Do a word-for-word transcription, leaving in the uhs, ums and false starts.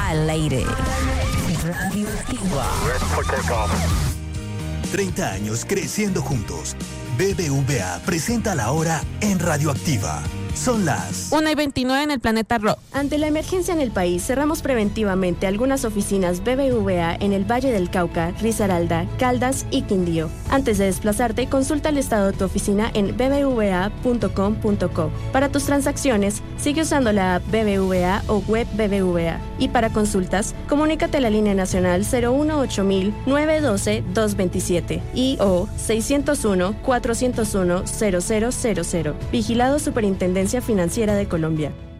al aire. Radioactiva. treinta años creciendo juntos. B B V A presenta la hora en Radioactiva. Son las una y veintinueve en el planeta Rock. Ante la emergencia en el país, cerramos preventivamente algunas oficinas B B V A en el Valle del Cauca, Risaralda, Caldas y Quindío. Antes de desplazarte, consulta el estado de tu oficina en b b v a punto com punto co. Para tus transacciones, sigue usando la app B B V A o web B B V A. Y para consultas, comunícate a la línea nacional cero uno ocho mil nueve uno dos dos dos siete y o seiscientos uno cuatrocientos uno cero cero cero cero. Vigilado Superintendencia Financiera de Colombia.